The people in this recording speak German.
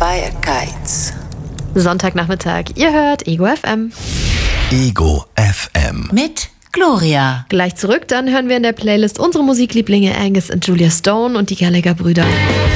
Fire Kites. Sonntagnachmittag, ihr hört Ego FM. Ego FM. Mit Gloria. Gleich zurück, dann hören wir in der Playlist unsere Musiklieblinge Angus und Julia Stone und die Gallagher-Brüder.